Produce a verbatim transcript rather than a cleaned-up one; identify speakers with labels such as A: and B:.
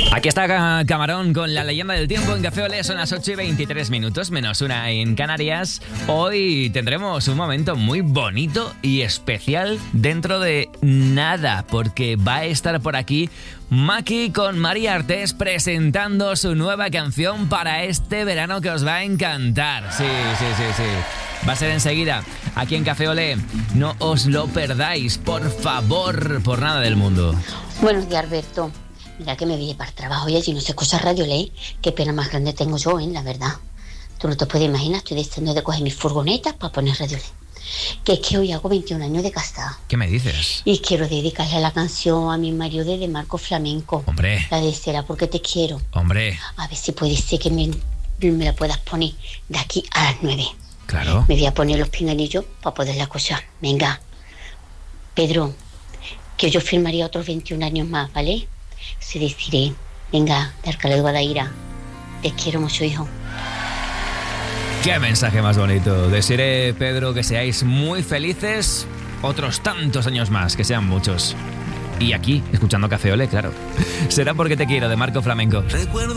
A: Aquí está Camarón con la leyenda del tiempo en Café Olé. Son las ocho y veintitrés minutos, menos una en Canarias. Hoy tendremos un momento muy bonito y especial dentro de nada, porque va a estar por aquí Maki con María Artés presentando su nueva canción para este verano que os va a encantar. Sí, sí, sí, sí. Va a ser enseguida aquí en Café Olé. No os lo perdáis, por favor, por nada del mundo.
B: Buenos días, Alberto. Mira que me voy para el trabajo y allí no se escucha Radio Ley. Qué pena más grande tengo yo, ¿eh? La verdad. Tú no te puedes imaginar, estoy deseando de coger mis furgonetas para poner Radio Ley. Que es que hoy hago veintiún años de casada.
A: ¿Qué me dices?
B: Y quiero dedicarle la canción a mi marido de Marco Flamenco.
A: Hombre.
B: La de Será porque te quiero.
A: Hombre.
B: A ver si puede ser que me, me la puedas poner de aquí a las nueve.
A: Claro.
B: Me voy a poner los pinganillos para poderla escuchar. Venga. Pedro, que yo firmaría otros veintiún años más, ¿vale? Se deciré, venga, de Alcalá de Guadaira, te quiero mucho, hijo.
A: Qué mensaje más bonito. Desearé, Pedro, que seáis muy felices otros tantos años más, que sean muchos. Y aquí, escuchando Café Olé, claro. Será porque te quiero, de Marco Flamenco.
C: Recuerdo